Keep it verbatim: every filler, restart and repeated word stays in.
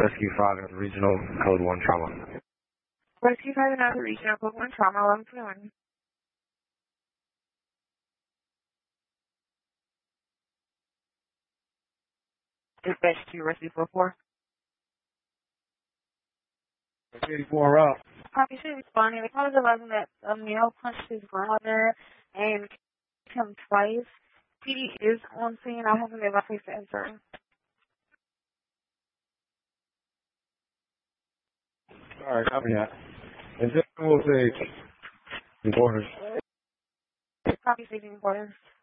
Rescue five at Regional Code one Trauma. Rescue five and out of Regional Code one Trauma, eleven twenty-one. Dispatch to Rescue four four. eighty-four up. Copy, should responding. The call is eleven that a male punched his brother and kicked him twice. P D is on scene. I'll have him give a face to answer. Alright, copy that. And just will say, important. Copy, safety quarters.